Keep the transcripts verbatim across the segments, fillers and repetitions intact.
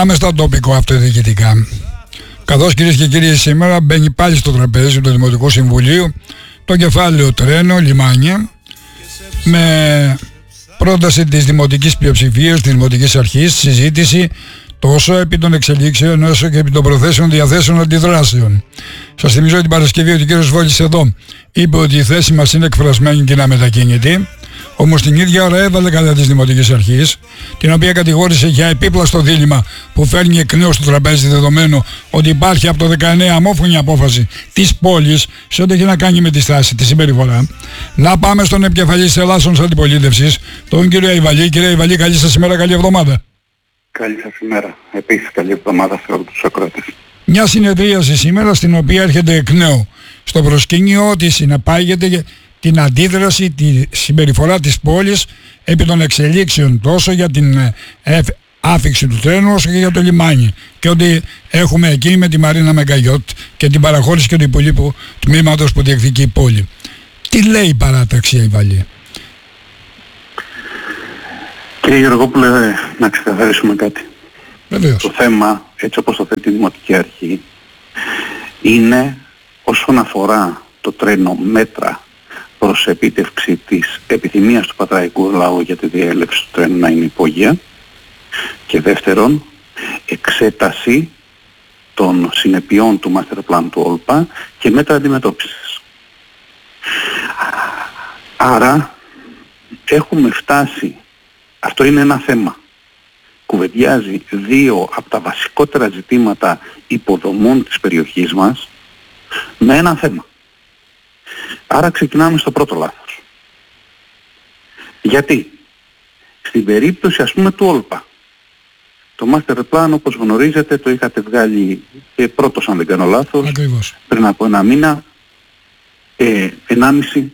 Πάμε στα τοπικό αυτοδιοικητικά. Καθώς, κυρίες και κύριοι, σήμερα μπαίνει πάλι στο τραπέζι του Δημοτικού Συμβουλίου το κεφάλαιο τρένο, λιμάνια, με πρόταση της Δημοτικής Πλειοψηφίας, της Δημοτικής Αρχής, συζήτηση τόσο επί των εξελίξεων όσο και επί των προθέσεων διαθέσεων αντιδράσεων. Σας θυμίζω ότι την Παρασκευή ο κ. Βόλης εδώ είπε ότι η θέση μας είναι εκφρασμένη και είναι αμετακίνητη. Όμως την ίδια ώρα έβαλε κατά της Δημοτικής Αρχής, την οποία κατηγόρησε για επίπλαστο δίλημμα που φέρνει εκ νέου στο τραπέζι, δεδομένου ότι υπάρχει από το δεκαεννέα αμόφωνη απόφαση της πόλης σε ό,τι έχει να κάνει με τη στάση, τη συμπεριφορά. Να πάμε στον επικεφαλής της Ελλάσσονος Αντιπολίτευσης, τον κύριο Αϊβαλή. Κύριε Αϊβαλή, καλή σας ημέρα, καλή εβδομάδα. Καλή σας ημέρα. Επίσης καλή εβδομάδα σε όλους τους ακροατές. Μια συνεδρίαση σήμερα στην οποία έρχεται εκ νέου στο προσκήνιο ότι συνεπάγεται την αντίδραση, τη συμπεριφορά της πόλης επί των εξελίξεων τόσο για την ε, άφιξη του τρένου όσο και για το λιμάνι, και ότι έχουμε εκεί με τη Μαρίνα Μεγκαγιώτ και την παραχώρηση και του υπολείπου τμήματος που διεκδικεί η πόλη. Τι λέει η παράταξη, Αϊβαλή? Κύριε Γεωργόπουλε, να ξεκαθαρίσουμε κάτι. Βεβαίως. Το θέμα, έτσι όπως το θέτει η Δημοτική Αρχή, είναι όσον αφορά το τρένο μέτρα προς επίτευξη της επιθυμίας του πατραϊκού λαού για τη διέλευση του τρένου να είναι υπόγεια, και δεύτερον, εξέταση των συνεπειών του Master Plan του ΟΛΠΑ και μέτρα αντιμετώπισης. Άρα έχουμε φτάσει, αυτό είναι ένα θέμα, κουβεντιάζει δύο από τα βασικότερα ζητήματα υποδομών της περιοχής μας με ένα θέμα. Άρα ξεκινάμε στο πρώτο λάθος. Γιατί στην περίπτωση, ας πούμε, του ΟΛΠΑ, το Master Plan, όπως γνωρίζετε, το είχατε βγάλει και πρώτος, αν δεν κάνω λάθος, Ακριβώς. πριν από ένα μήνα, ε, ενάμιση,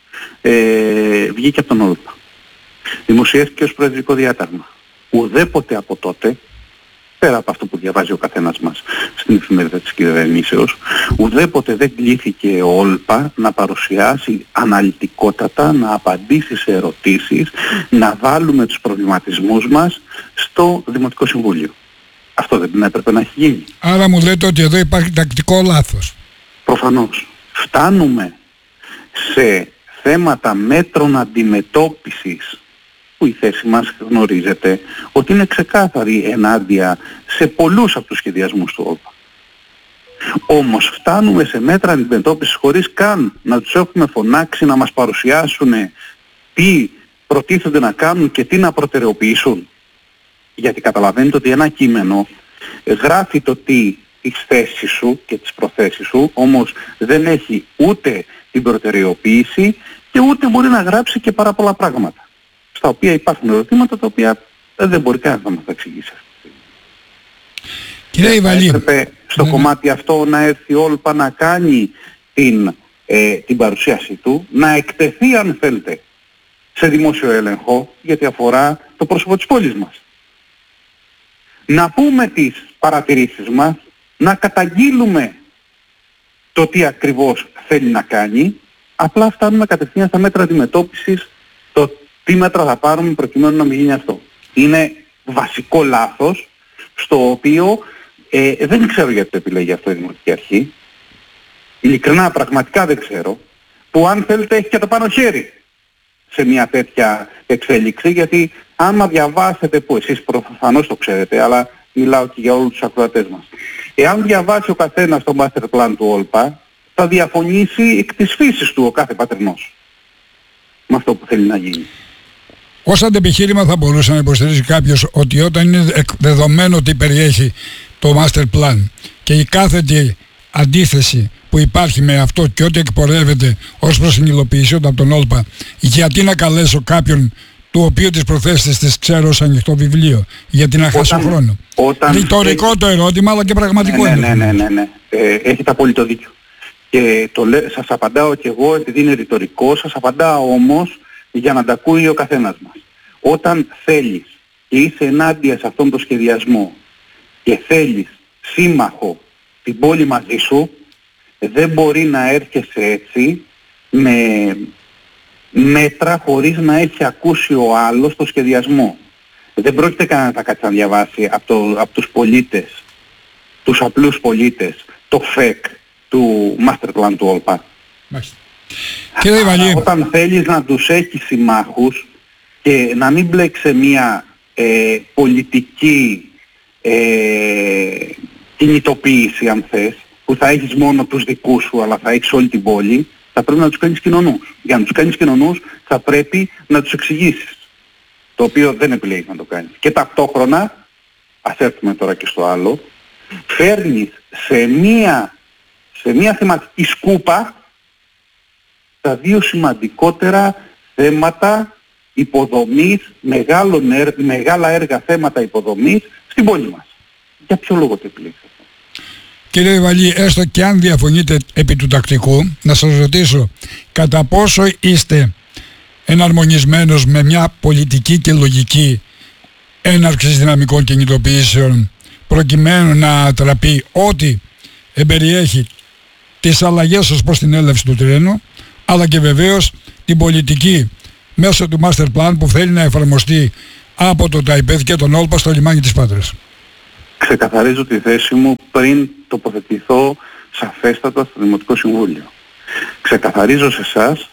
ε, βγήκε από τον ΟΛΠΑ. Δημοσιεύτηκε ως προεδρικό διάταγμα. Ουδέποτε από τότε, πέρα από αυτό που διαβάζει ο καθένας μας στην εφημερίδα της κυβερνήσεως, ουδέποτε δεν κλήθηκε ο ΟΛΠΑ να παρουσιάσει αναλυτικότατα, να απαντήσει σε ερωτήσεις, να βάλουμε τους προβληματισμούς μας στο Δημοτικό Συμβούλιο. Αυτό δεν έπρεπε να έχει γίνει? Άρα μου λέτε ότι εδώ υπάρχει τακτικό λάθος. Προφανώς. Φτάνουμε σε θέματα μέτρων αντιμετώπισης που η θέση μας γνωρίζετε ότι είναι ξεκάθαρη ενάντια σε πολλούς από τους σχεδιασμούς του ΟΛΠΑ. Όμως φτάνουμε σε μέτρα αντιμετώπισης χωρίς καν να τους έχουμε φωνάξει να μας παρουσιάσουν τι προτίθενται να κάνουν και τι να προτεραιοποιήσουν. Γιατί καταλαβαίνετε ότι ένα κείμενο γράφει το τι, τις θέσεις σου και τις προθέσεις σου, όμως δεν έχει ούτε την προτεραιοποίηση και ούτε μπορεί να γράψει και πάρα πολλά πράγματα, στα οποία υπάρχουν ερωτήματα τα οποία δεν μπορεί κανένας να μας τα εξηγήσει. Κύριε Αϊβαλή, έπρεπε στο ναι, κομμάτι αυτό να έρθει ο ΟΛΠΑ να κάνει την, ε, την παρουσίαση του, να εκτεθεί, αν θέλετε, σε δημόσιο έλεγχο, γιατί αφορά το πρόσωπο της πόλης μας. Να πούμε τις παρατηρήσεις μας, να καταγγείλουμε το τι ακριβώς θέλει να κάνει, απλά φτάνουμε κατευθείαν στα μέτρα αντιμετώπισης, το τι μέτρα θα πάρουμε προκειμένου να μην γίνει αυτό. Είναι βασικό λάθος, στο οποίο ε, δεν ξέρω γιατί το επιλέγει αυτό η Δημοτική Αρχή. Ειλικρινά, πραγματικά δεν ξέρω, που αν θέλετε έχει και το πάνω χέρι σε μια τέτοια εξέλιξη, γιατί άμα διαβάσετε, που εσείς προφανώς το ξέρετε, αλλά μιλάω και για όλους τους ακροατές μας, εάν διαβάσει ο καθένας το Master Plan του ΟΛΠΑ, θα διαφωνήσει εκ της φύσης του ο κάθε πατερνός με αυτό που θέλει να γίνει. Ως αντεπιχείρημα θα μπορούσε να υποστηρίζει κάποιος ότι όταν είναι δεδομένο ότι περιέχει το Master Plan και η κάθετη αντίθεση που υπάρχει με αυτό και ό,τι εκπορεύεται ως προς την υλοποίηση από τον ΟΛΠΑ, γιατί να καλέσω κάποιον του οποίου τις προθέσεις της ξέρω ως ανοιχτό βιβλίο, γιατί να χάσω όταν, χρόνο? Όταν ρητορικό έχει... το ερώτημα, αλλά και πραγματικό. Ναι, ναι, ναι, ναι, ναι. Ε, έχετε απόλυτο δίκιο. Και το λέ, σας απαντάω κι εγώ επειδή είναι ρητορικό, σας απαντάω όμως για να τα ακούει ο καθένας μας. Όταν θέλεις και είσαι ενάντια σε αυτόν τον σχεδιασμό και θέλεις σύμμαχο την πόλη μαζί σου, δεν μπορεί να έρχεσαι έτσι με μέτρα χωρίς να έχει ακούσει ο άλλος το σχεδιασμό. Δεν πρόκειται κανένα να κάτσει να διαβάσει από, το, από τους πολίτες, τους απλούς πολίτες, το φεκ του master plan του Όλπα. Κύριε Βαλή, όταν θέλεις να τους έχεις συμμάχους και να μην μπλέξει σε μια ε, πολιτική ε, κινητοποίηση, αν θες, που θα έχεις μόνο τους δικούς σου αλλά θα έχεις όλη την πόλη, θα πρέπει να τους κάνεις κοινωνούς. Για να τους κάνεις κοινωνούς θα πρέπει να τους εξηγήσεις, το οποίο δεν επιλέγεις να το κάνεις. Και ταυτόχρονα, ας έρθουμε τώρα και στο άλλο, φέρνεις σε μία, σε μία θεματική σκούπα τα δύο σημαντικότερα θέματα υποδομής, μεγάλων, μεγάλα έργα θέματα υποδομής στην πόλη μας. Για ποιο λόγο το επιλέξατε? Κύριε Βαλή, έστω και αν διαφωνείτε επί του τακτικού, να σας ρωτήσω κατά πόσο είστε εναρμονισμένος με μια πολιτική και λογική έναρξης δυναμικών κινητοποιήσεων προκειμένου να τραπεί ό,τι εμπεριέχει τις αλλαγές ως προς την έλευση του τρένου, αλλά και βεβαίως την πολιτική μέσω του master plan που θέλει να εφαρμοστεί από το ΤΑΙΠΕΔ και τον Όλπα στο λιμάνι της Πάτρας. Ξεκαθαρίζω τη θέση μου πριν τοποθετηθώ σαφέστατα στο Δημοτικό Συμβούλιο. Ξεκαθαρίζω σε εσάς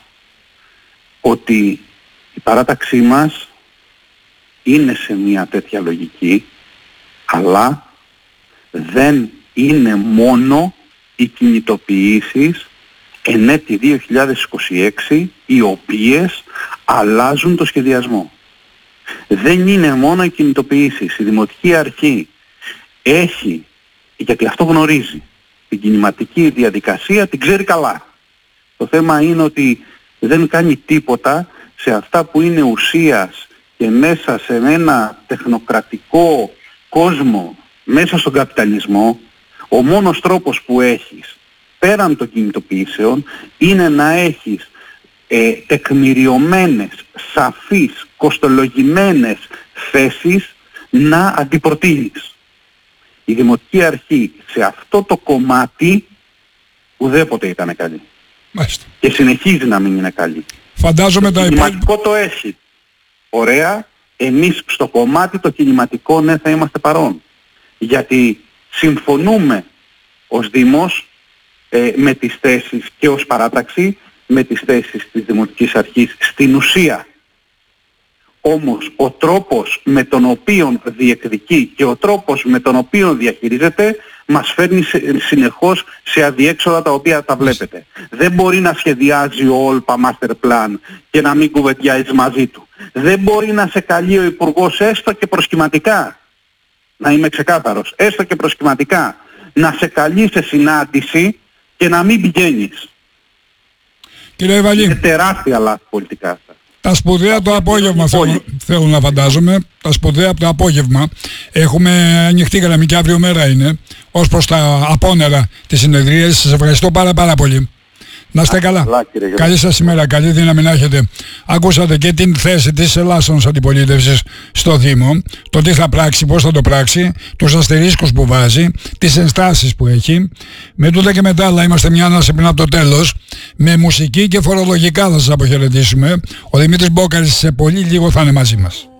ότι η παράταξή μας είναι σε μια τέτοια λογική, αλλά δεν είναι μόνο οι κινητοποιήσεις εν έτη δύο χιλιάδες είκοσι έξι οι οποίες αλλάζουν το σχεδιασμό. Δεν είναι μόνο οι κινητοποιήσεις. Η Δημοτική Αρχή έχει, γιατί αυτό γνωρίζει, την κινηματική διαδικασία την ξέρει καλά. Το θέμα είναι ότι δεν κάνει τίποτα σε αυτά που είναι ουσίας και μέσα σε ένα τεχνοκρατικό κόσμο, μέσα στον καπιταλισμό, ο μόνος τρόπος που έχεις πέραν των κινητοποιήσεων είναι να έχεις ε, τεκμηριωμένες, σαφείς, κοστολογημένες θέσεις να αντιπροτείνεις. Η Δημοτική Αρχή σε αυτό το κομμάτι ουδέποτε ήταν καλή. Μάλιστα. Και συνεχίζει να μην είναι καλή. Φαντάζομαι τα υπόλοιπα. Το κινηματικό το έχει. Ωραία. Εμείς στο κομμάτι το κινηματικό ναι θα είμαστε παρόν. Γιατί συμφωνούμε ως Δήμος ε, με τις θέσεις και ως παράταξη με τις θέσεις της Δημοτικής Αρχής στην ουσία. Όμως ο τρόπος με τον οποίο διεκδικεί και ο τρόπος με τον οποίο διαχειρίζεται μας φέρνει σε, συνεχώς σε αδιέξοδα τα οποία τα βλέπετε. Δεν μπορεί να σχεδιάζει ο Όλπα Master Plan και να μην κουβεντιάζει μαζί του. Δεν μπορεί να σε καλεί ο Υπουργός έστω και προσχηματικά. Να είμαι ξεκάθαρος. Έστω και προσχηματικά. Να σε καλεί σε συνάντηση και να μην πηγαίνεις. Κύριε Βαλή, είναι τεράστια λάθη πολιτικά αυτά. Τα σπουδαία το απόγευμα θέλω, θέλω να φαντάζομαι. Τα σπουδαία από το απόγευμα. Έχουμε ανοιχτή γραμμή και αύριο μέρα είναι. Ως προς τα απόνερα της συνεδρίας. Σας ευχαριστώ πάρα πάρα πολύ. Να είστε καλά. καλά καλή σας ημέρα, καλή δύναμη να έχετε. Ακούσατε και την θέση της ελάσσονος αντιπολίτευσης στο Δήμο, το τι θα πράξει, πώς θα το πράξει, τους αστερίσκους που βάζει, τις ενστάσεις που έχει. Με τούτα και μετά, αλλά είμαστε μια ανάσα πριν από το τέλος. Με μουσική και φορολογικά θα σας αποχαιρετήσουμε. Ο Δημήτρης Μπόκαρης σε πολύ λίγο θα είναι μαζί μας.